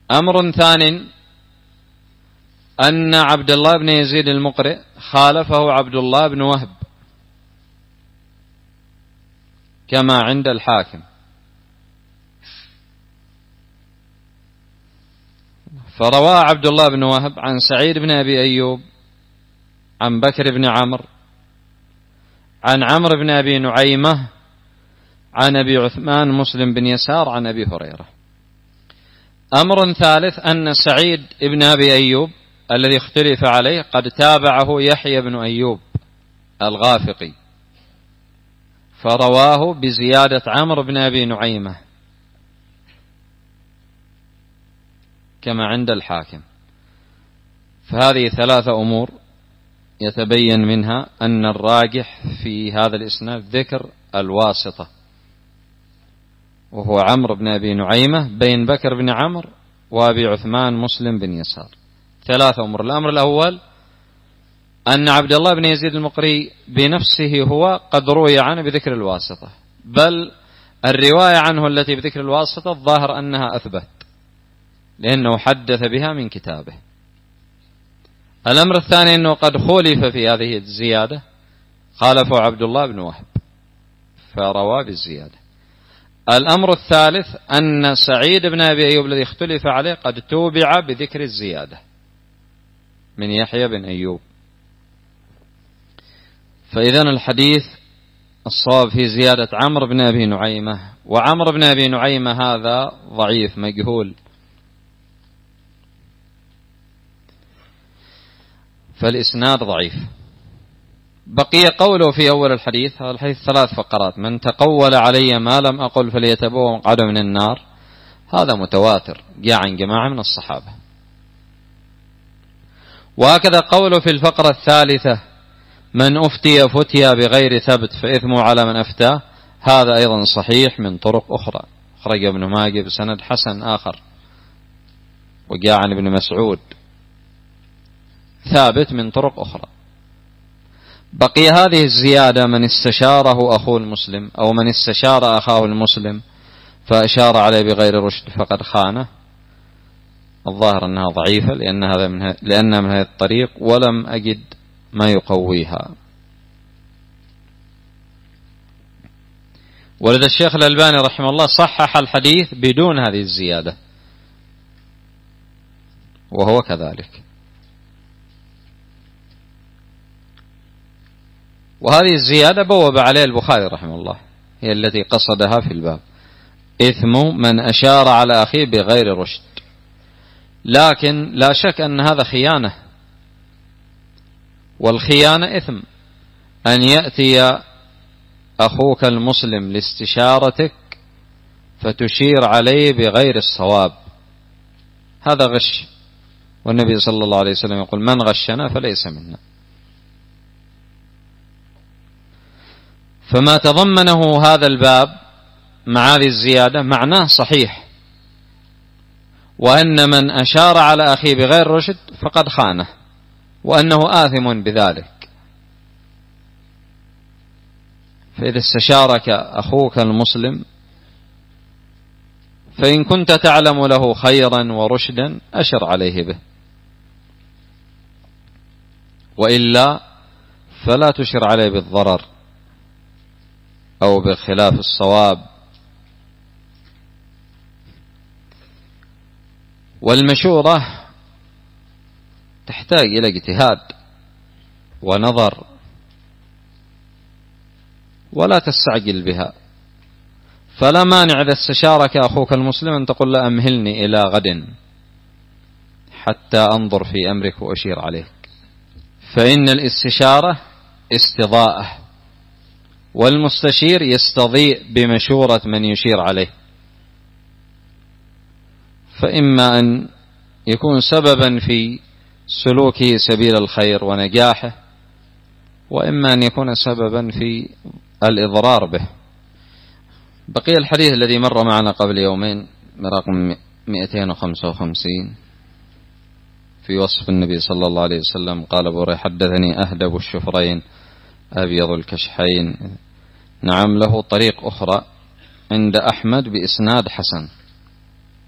أمر ثاني أن عبد الله بن يزيد المقرئ خالفه عبد الله بن وهب كما عند الحاكم، فروى عبد الله بن وهب عن سعيد بن أبي أيوب عن بكر بن عمرو عن عمرو بن أبي نعيمة عن أبي عثمان مسلم بن يسار عن أبي هريرة. أمر ثالث أن سعيد بن أبي أيوب الذي اختلف عليه قد تابعه يحيى بن أيوب الغافقي فرواه بزيادة عمرو بن أبي نعيمة كما عند الحاكم. فهذه ثلاثة أمور يتبين منها أن الراجح في هذا الإسناد ذكر الواسطة، وهو عمرو بن أبي نعيمة بين بكر بن عمرو وأبي عثمان مسلم بن يسار. ثلاثة أمور. الأمر الأول أن عبد الله بن يزيد المقري بنفسه هو قد روي عنه بذكر الواسطة، بل الرواية عنه التي بذكر الواسطة الظاهر أنها أثبت لأنه حدث بها من كتابه. الأمر الثاني أنه قد خولف في هذه الزيادة، خالفه عبد الله بن وهب فروى بالزيادة. الأمر الثالث أن سعيد بن أبي أيوب الذي اختلف عليه قد توبع بذكر الزيادة من يحيى بن أيوب. فإذن الحديث الصواب في زيادة عمرو بن أبي نعيمة، وعمرو بن أبي نعيمة هذا ضعيف مجهول، فالإسناد ضعيف. بقي قوله في أول الحديث، هذا الحديث 3 فقرات: من تقول علي ما لم أقل فليتبوأ مقعده من النار، هذا متواتر جاء عن جماعة من الصحابة. وهكذا قوله في الفقرة الثالثة: من أفتي فتيا بغير ثبت فإثمه على من أفتاه، هذا أيضا صحيح من طرق أخرى، أخرج ابن ماجه بسند حسن آخر، وجاء عن ابن مسعود ثابت من طرق أخرى. بقي هذه الزيادة: من استشاره أخوه المسلم أو من استشار أخاه المسلم فأشار عليه بغير رشد فقد خانه. الظاهر أنها ضعيفة لأنها من هذا الطريق، ولم أجد ما يقويها. ولذا الشيخ الألباني رحمه الله صحح الحديث بدون هذه الزيادة، وهو كذلك. وهذه الزيادة بوب عليها البخاري رحمه الله، هي التي قصدها في الباب: إثم من أشار على أخيه بغير رشد. لكن لا شك أن هذا خيانة، والخيانة إثم. أن يأتي أخوك المسلم لاستشارتك فتشير عليه بغير الصواب، هذا غش، والنبي صلى الله عليه وسلم يقول: من غشنا فليس منا. فما تضمنه هذا الباب مع هذه الزيادة معناه صحيح، وأن من أشار على أخيه بغير رشد فقد خانه، وأنه آثم بذلك. فإذا استشارك أخوك المسلم فإن كنت تعلم له خيرا ورشدا أشر عليه به، وإلا فلا تشر عليه بالضرر أو بخلاف الصواب. والمشورة تحتاج إلى اجتهاد ونظر، ولا تستعجل بها. فلا مانع إذا استشارك أخوك المسلم أن تقول له: أمهلني إلى غد حتى أنظر في أمرك وأشير عليك، فإن الاستشارة استضاءة، والمستشير يستضيء بمشورة من يشير عليه. فإما أن يكون سببا في سلوكه سبيل الخير ونجاحه، وإما أن يكون سببا في الإضرار به. بقي الحديث الذي مر معنا قبل يومين برقم 255 في وصف النبي صلى الله عليه وسلم. قال أبو هريرة: حدثني أهدب الشفرين أبيض الكشحين. نعم، له طريق أخرى عند أحمد بإسناد حسن.